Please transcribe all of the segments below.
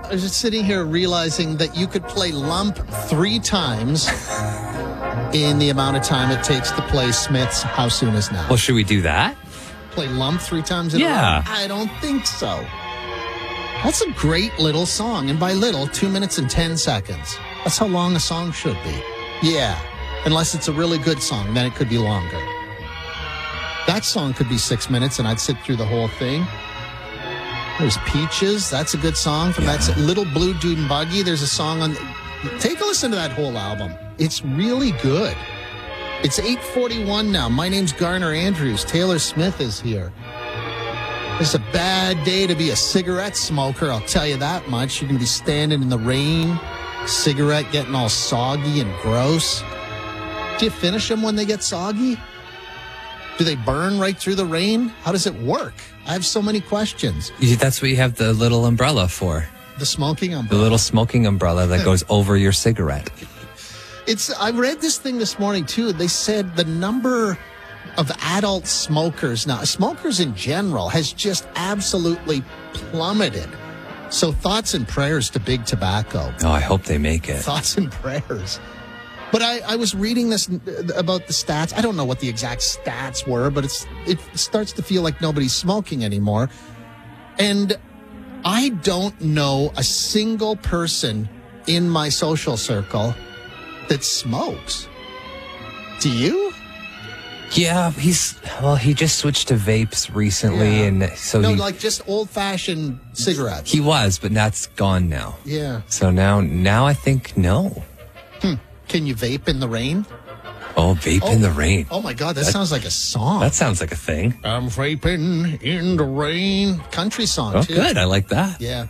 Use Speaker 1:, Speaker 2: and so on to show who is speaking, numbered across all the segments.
Speaker 1: was just sitting here realizing that you could play Lump 3 times in the amount of time it takes to play Smith's How Soon Is Now.
Speaker 2: Well, should we do that?
Speaker 1: Play Lump 3 times in a row? I don't think so. That's a great little song. And by little, 2 minutes and 10 seconds. That's how long a song should be. Yeah. Unless it's a really good song, then it could be longer. That song could be 6 minutes and I'd sit through the whole thing. There's Peaches. That's a good song from that Little Blue Dude and Buggy. There's a song on... Take a listen to that whole album. It's really good. It's 8:41 now. My name's Garner Andrews. Taylor Smith is here. It's a bad day to be a cigarette smoker, I'll tell you that much. You're going to be standing in the rain, cigarette getting all soggy and gross. Do you finish them when they get soggy? Do they burn right through the rain? How does it work? I have so many questions.
Speaker 2: That's what you have the little umbrella for.
Speaker 1: The smoking umbrella?
Speaker 2: The little smoking umbrella that goes over your cigarette.
Speaker 1: I read this thing this morning, too. They said the number of adult smokers now, smokers in general, has just absolutely plummeted. So thoughts and prayers to big tobacco.
Speaker 2: Oh, I hope they make it.
Speaker 1: Thoughts and prayers. But I was reading this about the stats. I don't know what the exact stats were, but it starts to feel like nobody's smoking anymore. And I don't know a single person in my social circle that smokes. Do you?
Speaker 2: Yeah, he just switched to vapes recently, and so
Speaker 1: like just old-fashioned cigarettes.
Speaker 2: He was, but that's gone now.
Speaker 1: Yeah.
Speaker 2: So now I think no.
Speaker 1: Can you vape in the rain?
Speaker 2: Oh, vape in the rain.
Speaker 1: Oh my God, that sounds like a song.
Speaker 2: That sounds like a thing.
Speaker 1: I'm vaping in the rain. Country song, too.
Speaker 2: Oh, good. I like that.
Speaker 1: Yeah.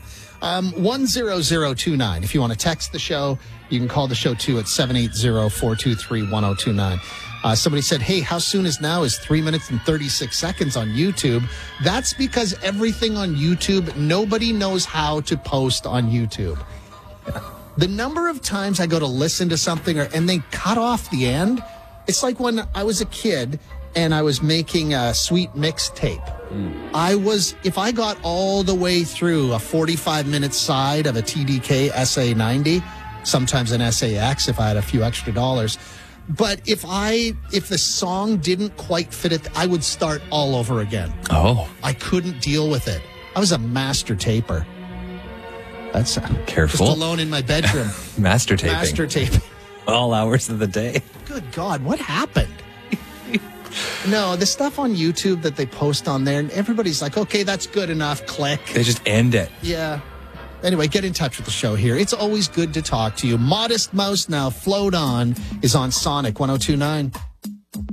Speaker 1: 10029. If you want to text the show, you can call the show, too, at 780-423-1029. Somebody said, hey, How Soon Is Now is 3 minutes and 36 seconds on YouTube. That's because everything on YouTube, nobody knows how to post on YouTube. The number of times I go to listen to something and they cut off the end, it's like when I was a kid and I was making a sweet mixtape. If I got all the way through a 45-minute side of a TDK SA90, sometimes an SAX if I had a few extra dollars, but if the song didn't quite fit it, I would start all over again.
Speaker 2: Oh.
Speaker 1: I couldn't deal with it. I was a master taper. That's
Speaker 2: careful.
Speaker 1: Just alone in my bedroom.
Speaker 2: Master taping.
Speaker 1: Master taping.
Speaker 2: All hours of the day.
Speaker 1: Good God, what happened? No, the stuff on YouTube that they post on there, and everybody's like, okay, that's good enough. Click.
Speaker 2: They just end it.
Speaker 1: Yeah. Anyway, get in touch with the show here. It's always good to talk to you. Modest Mouse now, Float On, is on Sonic 102.9.